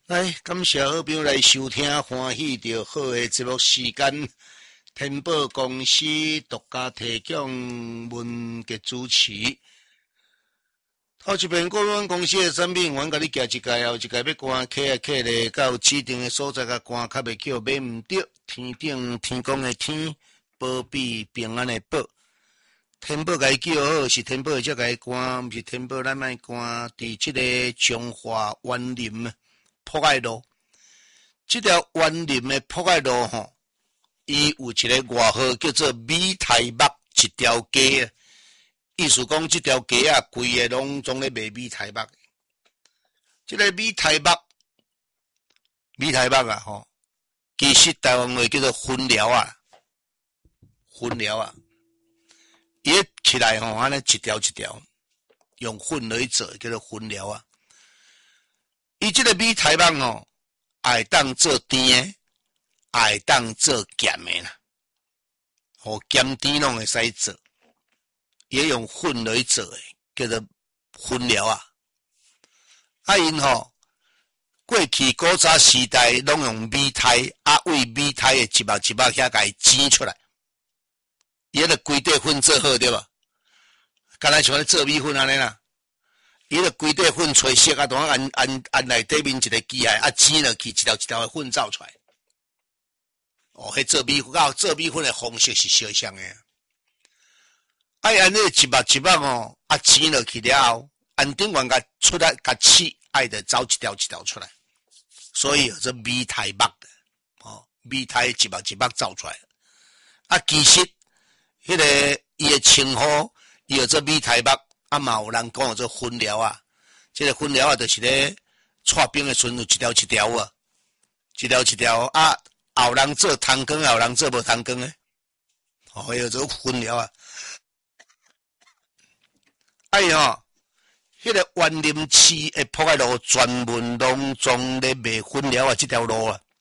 来，感谢好朋友来收听，欢喜着好的节目时间。天宝公司独家提供文嘅主持。头一遍过阮公司的产品，阮甲你寄一届，后一届要关客咧，到指定的所在甲关，较袂叫买毋着。天顶天公的天，保庇平安的保。天宝甲伊叫好，是天宝才甲伊关，毋是天宝咱莫关。伫即个中华园林博爱路，这条园林的博爱路吼，伊有一个外号叫做美台北一条街，意思讲这条街啊，规个拢总咧卖美台北。这个美台北啊吼，其实台湾话叫做薰寮啊，薰寮啊，伊起来吼，安尼一条一条用粉来做，叫做薰寮啊。伊这个米台北吼，会当做甜的，会当做咸的啦。吼，咸甜拢会使做，也用粉来做的，叫做薰寮啊。啊，因吼过去古早时代拢用米台，啊为米台的一目一目遐甲伊煎出来，伊个规块粉做好对吧？敢若像咧做米粉安尼啦。伊个规块粉吹色啊，当按内底面一个机械啊煎落去，一条一条的粉走出来。哦，迄做米粉的方式是相像的。啊，安尼一目一目哦，啊煎落去了后，按顶端甲出来甲刺，爱得走一条一条出来。所以这米台北的，哦，米台一目一目走出来。啊，其实迄个伊的称呼，伊有这米台北。啊嘛有人讲做薰寮啊，这个薰寮啊，就是咧搓冰的时阵有一条一条啊，一条一条啊，有人做汤羹，有人做无汤羹诶，哦，有做薰寮啊。哎吼，迄个园林市的博爱路专门拢总咧卖薰寮啊，这条路啊。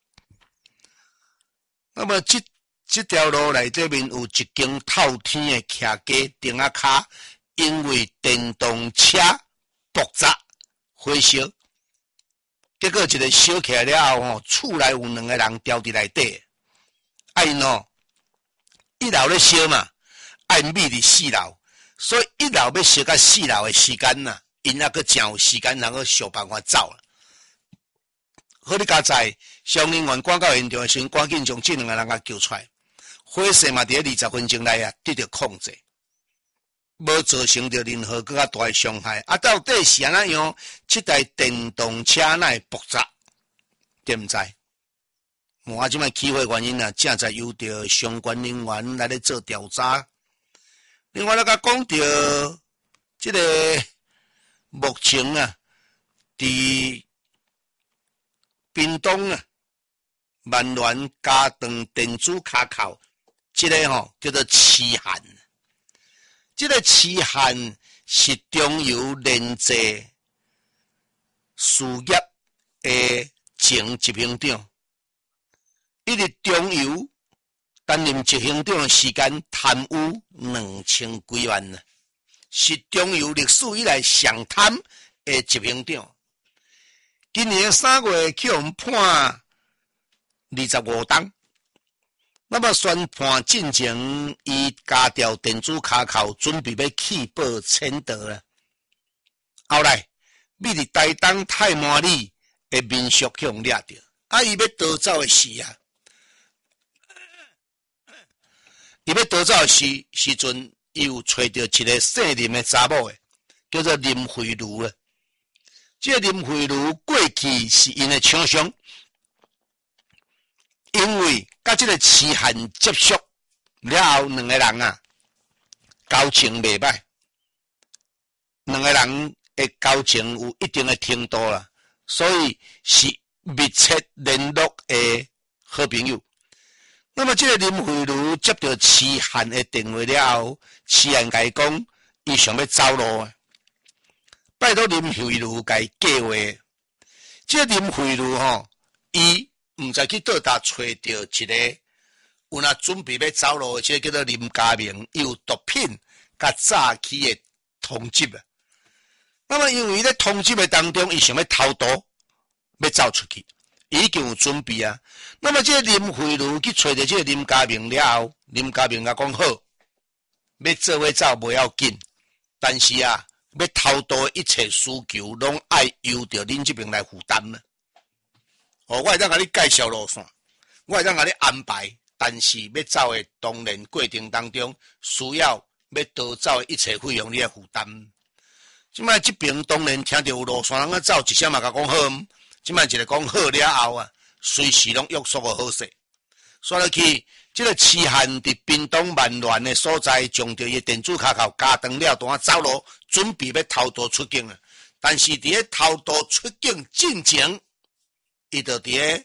那么这条路内底面有一间透天的徛街顶啊卡。因为电动车爆炸火烧，结果一个烧起来了后吼，厝内有2个人掉伫内底。啊因吼，1楼咧烧嘛，因米伫4楼，所以1楼要烧到4楼的时间呐，因还阁真有时间，能够想办法走啦。好你加在消防员赶到现场的时阵，赶紧将这2个人甲救出来，火势嘛伫20分钟内啊得到控制。无造成着任何更加大的伤害，啊，到底是安怎样？这台电动车哪会爆炸？对毋知？我即摆起火原因啊，正在由着相关人员来咧做调查。另外，甲讲着这个目前啊，伫屏东啊，万峦家长电子卡口，这个吼叫做痴汉。这个痴汉是中油连接事业的前执行长，伊伫中油担任执行长的时间贪污2000几万呢，是中油历史以来上贪的执行长。今年3月去互判25档。那么宣判进前，伊加调电子卡口，准备要弃保潜逃了。后来，伊伫台东太麻里的民宿去互抓着，啊，伊要逃走的时啊，伊要逃走的时阵，伊有找到一个姓林的查某的，叫做林慧茹啊。这个林慧茹过去是因的厂商。因为甲这个痴汉接触了后，2个人啊交情袂歹，2个人的交情有一定的程度啦，所以是密切联络的好朋友。那么这个林慧茹接到痴汉的电话了后，痴汉甲伊讲，伊想要走路啊，拜托林慧茹甲伊计划。这个林慧茹吼，伊毋知去倒搭找到一个有若准备要走路的，这个叫做林家明，伊有毒品甲诈欺的通缉啊。那么因为咧通缉的当中，伊想要偷渡， 要走出去，已经有准备啊。那么这个林慧如去找到这个林家明了后，林家明甲讲好，要做伙走不要紧，但是啊，要偷渡一切需求，拢爱由着恁这边来负担呢。我会当甲你介绍路线，我会当甲你安排，但是要走的当然过程当中，需要逃走的一切费用你来负担。即摆这边当然听到有路线人啊走，一声嘛甲讲好，即摆一个讲好了后啊，随时拢约束个好势。刷落去，这个痴汉伫屏东万峦的所在，将着伊电子卡口加长了，当走路，准备要偷渡出境啊。但是伫咧偷渡出境进前，伊就伫咧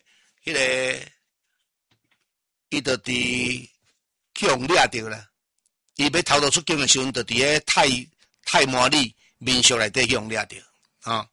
伊就伫去互掠着啦。伊要偷渡出境的时阵，就伫咧太麻里民宿内底去互掠着啊。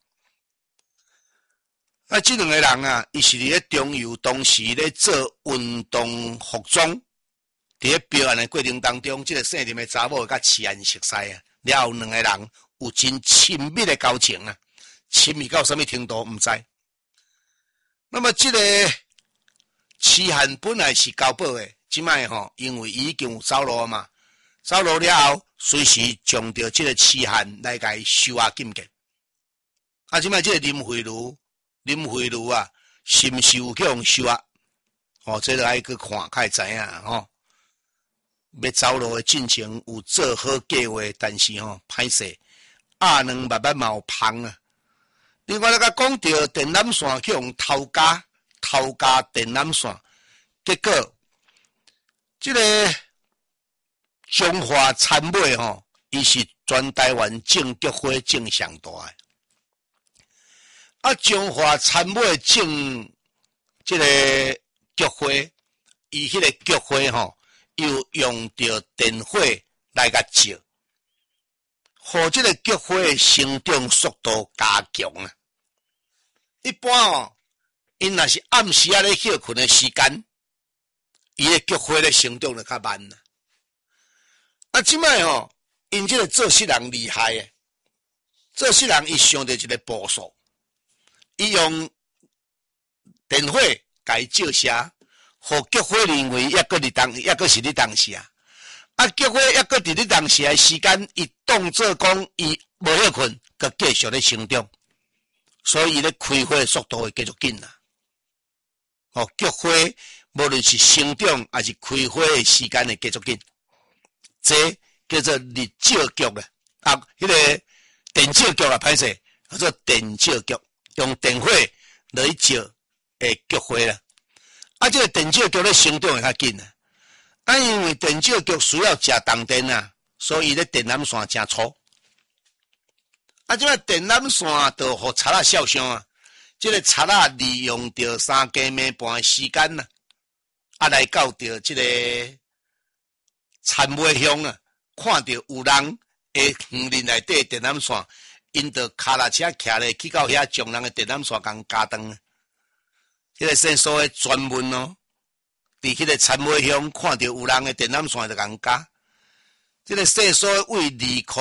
啊，这两个人啊，伊是伫咧中游当时咧做运动服装，伫咧表演的过程当中，这个姓林的查某甲痴汉熟悉啊，了后两个人有真亲密的交情啊，亲密到什么程度毋知。那么这个痴汉本来是交保的，即摆吼，因为已经有走路嘛，走路了后，随时将着这个痴汉来甲伊收押禁见。啊，即摆这个林慧如啊，是毋是有去互收押？哦，这个爱去看，才会知影吼。要走路的进程有做好计划，但是吼歹势，阿两慢慢嘛有芳啊。另外，甲讲到电缆线去互偷加电缆线，结果这个中华参委吼，伊是全台湾政局会正上大的。啊，中华参委正这个局会，伊迄个局会吼，又用着电火来甲照，互这个局会的成长速度加强啊。一般哦，因若是暗时啊咧休困的时间，伊的局会咧成长就较慢啦。啊，即摆吼，因这个做事人厉害诶，做事人伊想着一个步数。伊用电火甲伊照射，互局火认为抑阁是伫当时啊。啊，局火抑阁伫咧当时的时间，伊当作讲伊无休困，佮继续咧成长，所以伊咧开火的速度会继续紧啦。哦，局火无论是成长还是开火的时间会继续紧，这叫做日照局啦。啊，迄个电照局啦，歹势，叫做电照局。用电火来照诶局火啦，啊，这个电照局咧成长会较紧啊。啊，因为电照局需要食重电啊，所以咧电缆线真粗。啊，这个电缆线就互贼仔照相啊，这个贼仔利用着3更暝半的时间啊，啊来到着这个参尾乡啊，看到有人会园林内底电缆线。因着脚踏车徛咧去到遐，将人的电缆线共加长。迄个线所谓专门哦，伫迄个参尾乡看到有人的电缆线就共加。这个线所谓为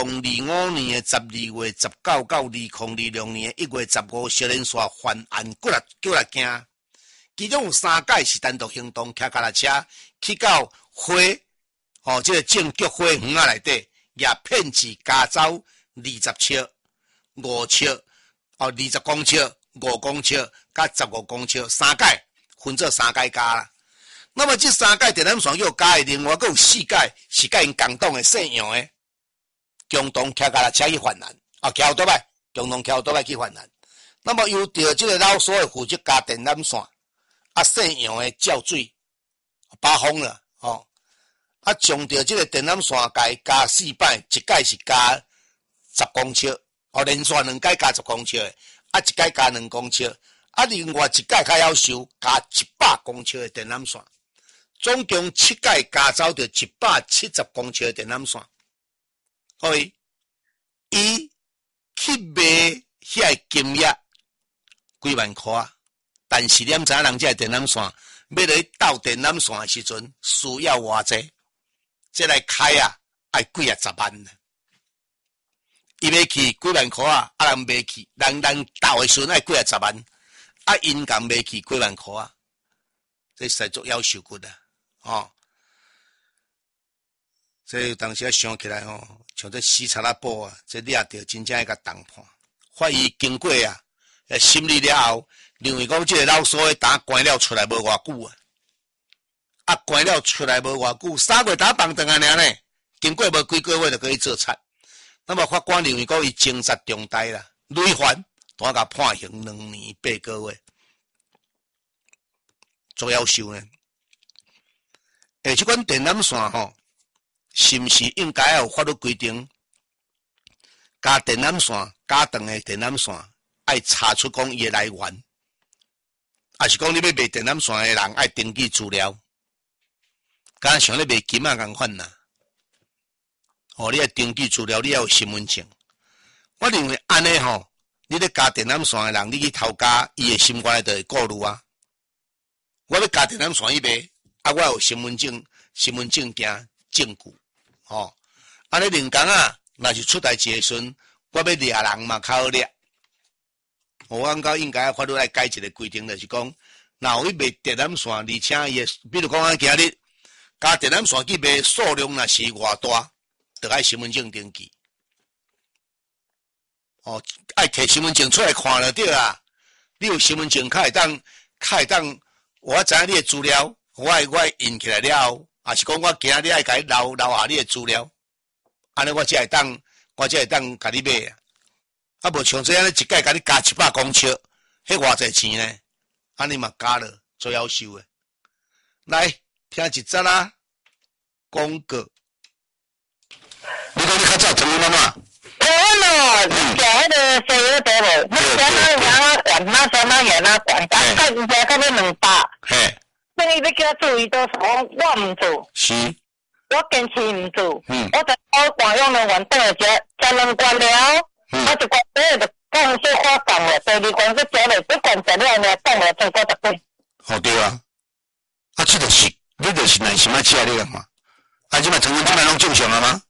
2025年的12月19到2026年的1月15小年线犯案过来叫来惊。其中有3届是单独行动，骑脚踏车去到花哦，这个正局花园啊内底，也骗至加走20尺。5尺哦，20公尺、5公尺、甲15公尺，3届分做3届加啦。那么这3届电缆线又加的，另外还有4届是甲因共党的姓杨的，共同骑脚踏车去犯案，啊，骑倒摆，共同骑倒摆去犯案。那么由着这个老所的负责加电缆线，啊，姓杨的照水把风了哦，啊，将着这个电缆线加4摆，一届是加10公尺。哦，连续2届加10公尺的，啊，1届加2公尺，啊，另外1届较夭寿加100公尺的电缆线，总共7届加走着170公尺的电缆线。所以，伊去卖遐金额几万块啊，但是你毋知影人这电缆线要来斗电缆线的时阵，需要偌济？这来开啊，要几啊10万呢？伊要去几万块啊，人买去，人斗的时阵爱几啊10万， 啊，因共卖去几万块啊，这实在足夭寿骨啊，哦。这当时想起来吼，像这死叉拉布啊，这掠着真正一个动判。法医经过啊，审理了后，认为讲这个老所的打关了出来无偌久啊，啊关了出来无偌久，3月打放长啊尔呢，经过无几个月就可以做贼。那么法官认为讲伊情杀重大啦，累犯，当甲判刑2年8个月，足夭寿呢。这款电缆线吼。是毋是应该有法律规定，加电缆线、加长的电缆线，爱查出讲伊的来源，还是讲你要卖电缆线的人爱登记资料？敢像咧卖金仔共款呐？哦，你爱登记资料，你要有身份证。我认为安尼吼，你咧加电缆线的人，你去偷加伊的心肝就会顾虑啊。我要加电缆线去卖，啊，我有身份证、身份证件证据。哦，安尼人工啊，若是出代志的时阵，我要掠人嘛较好掠。我感觉应该法律来改一个规定，就是讲，若有去卖电缆线，而且伊，比如讲今日加电缆线去卖数量若是偌大，就爱身份证登记。哦，爱摕身份证出来看就对啊。你有身份证，较会当，我知影你的资料，我印起来了后。啊是讲我今日爱甲你留下你的资料，安尼我才会当甲你买啊。啊无像这样一届甲你加100公尺，迄偌济钱呢？安尼嘛加了，最夭寿的。来听一则啦，广告。你讲你较早成妈妈？ 我咯，食迄个西药多无？我相当养管，那相当养那管，但看人家看你200。 嘿。 所以要叫他注意到说，我唔做， 是， 我坚持唔做，我就我管用人员等下食2罐了，我一罐底就讲小可降了，第2罐去食了，一罐食了呢，降了超过10几。 哦对啊，啊这就是你就是耐心啊吃你嘛，啊即摆成分即摆拢正常了吗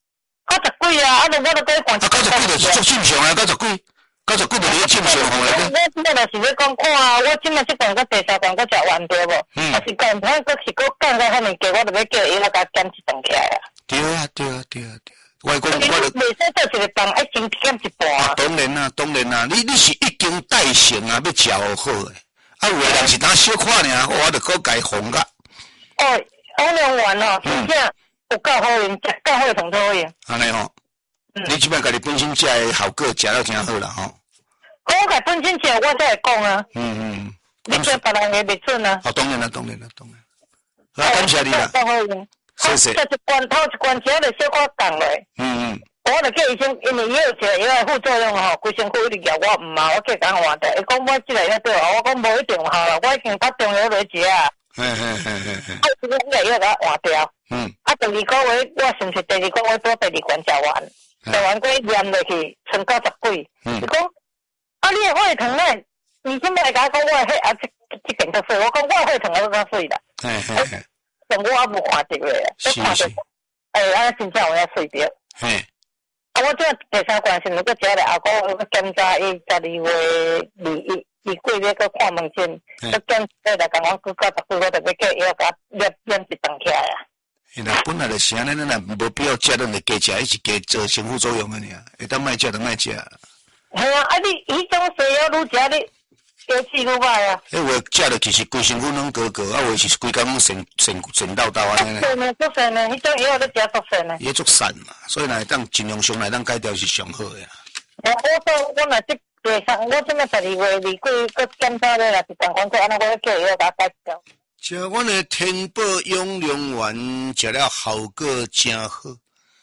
？90几啊，啊，我都可以灌。 啊90几就是正常啊，90几。90几就你正常好咧。 我真就是要讲看啊，我即摆即罐个第3罐个食完对无？啊是罐头个是个降到遐尼低，我就要叫伊来甲减一顿起来啊。对啊。我讲我就袂使做一个饭，爱先减一半啊。 当然啦，你是已经代成啊，要食好诶。啊，有诶人是当小看尔，我就搁家烘甲。 哦，欧良丸哦，真正有够好用，食够好同好用。 安尼吼，你即摆家己本身食诶效果食了真好啦吼。 我家本身食，我才会讲啊。你叫别人也袂准啊。 哦，当然啦。好，感谢你啦。谢谢。 一罐头一罐吃就小可降落。我就叫医生，因为伊有食药副作用吼，规身躯一直咬我唔嘛，我叫讲换掉。伊讲我即个药对啊，我讲无一定效啦，我已经把中药落食啊。这个药甲换掉。啊，第2个月我是毋是第2个月做第2罐食完，食完过验落去剩90几。伊讲。啊！你的血糖呢？你现在甲我讲我迄啊，这边较水，我讲我血糖都较水啦。但我也无看着个，我看着，安真正有遐水着。啊，我这第3罐是如果食了后，我检查伊12月2月个看门诊，我检查来讲，我搁90几，我就要叫伊甲验一顿起来啊。 那本来就是安尼，咱若无必要食，咱就加食，一是加做成副作用啊尔。会当莫食就莫食。 系啊，啊你迄种西药愈食你药气愈歹啊。 迄话食了其实规身躯拢高高，啊话是规工拢神叨叨安尼。 足神呢，迄种药你食足神呢。 伊足散嘛，所以来当尽量上来当改掉是上好诶。 我若即我即摆12月2月搁检查了，若是状况安尼，我要叫伊甲改掉。 食阮诶天宝养良丸食了效果真好。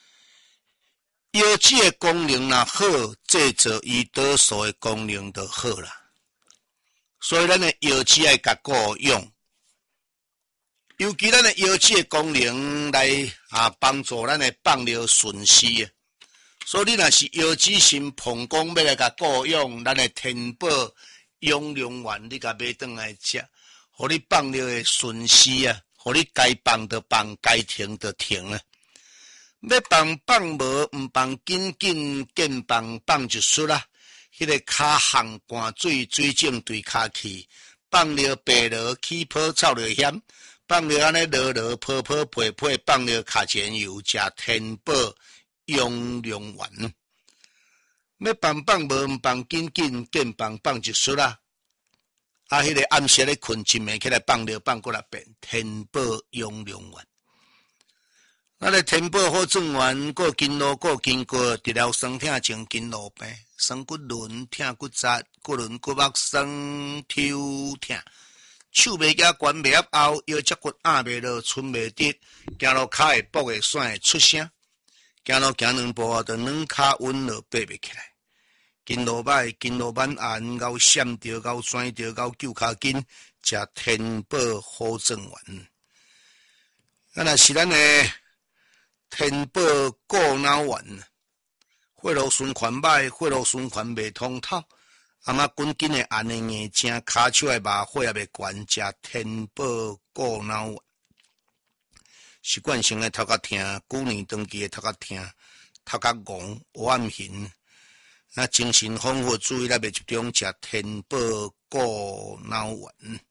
药剂的功能若好，制造胰岛素的功能就好啦。所以咱的药剂爱甲顾用，尤其咱的药剂的功能来帮助咱的放尿顺序啊。所以你若是药剂型膀胱要来甲顾用，咱的天宝养良丸你甲买转来食，互你放尿的顺序啊，互你该放就放，该停就停啊。要放无，毋放紧紧，见放就出啦。 迄个骹烘汗水，水肿对骹去，放了白螺起泡臭了险，放了安尼螺螺泡泡配配，放了卡钱油，食天宝养良丸。要放无放紧紧，见放一束啦。啊，迄个暗时咧困一暝起来放了放过来变天宝养良丸。那个天宝好转丸，过筋络过筋骨，治疗酸痛症、筋络病、酸骨轮、痛骨折、骨轮骨膜酸、抽痛。手袂夹悬袂合后，腰脊骨压袂落，寸袂直，行路骹会跛会酸会出声，行路行两步就软骹稳落爬袂起来。筋络歹，筋络蛮硬，咬闪着，咬酸着，咬揪骹筋，食天宝好转丸。啊，若是咱诶天宝固脑丸，血路循环歹，血路循环袂通透。阿妈滚紧的按的眼睛，骹手的麻血也袂悬，食天宝固脑丸。习惯性的头壳痛，旧年长期的头壳痛，头壳戆，黑暗形。那精神丰富，注意力袂集中，食天宝固脑丸。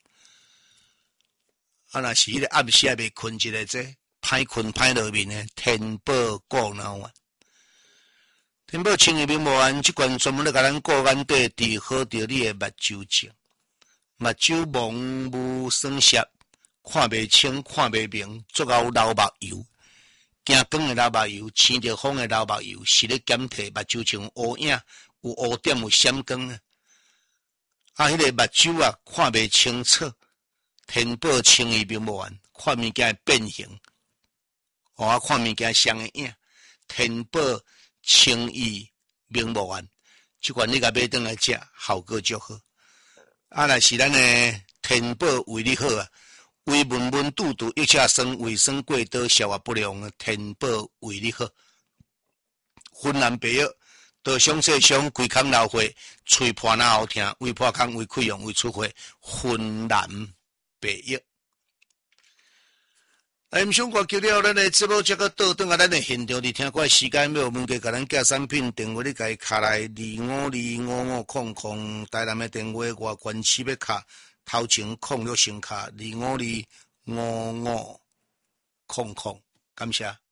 啊，若是迄个暗时也袂困一个这，歹困歹落面的天宝固脑丸。天宝清热明目丸，即款专门咧甲咱顾眼底治好着你的目睭症。目睭蒙雾酸涩，看袂清，看袂明，足够流目油。惊光的流目油，生着风的流目油，是咧减退目睭像乌影，有乌点有闪光啊。啊，迄个目睭啊，看袂清楚。天宝清热明目丸，看物件会变形，啊，看物件像个影。天宝清热明目丸，即款你甲买转来食，效果足好。啊，若是咱的天宝胃力好啊。胃闷闷肚肚，一下酸，胃酸过多，消化不良，天宝胃力好。云南白药，刀伤细伤，规空流血，喙破那好听，胃破空，胃溃疡，胃出血，云南白药。毋想我叫了咱的节目，这个倒转啊，咱的现场伫听过时间，要有问题，甲咱寄产品电话，你家卡来25255500，台南的电话外关市要卡。头前空了先卡25255500，感谢。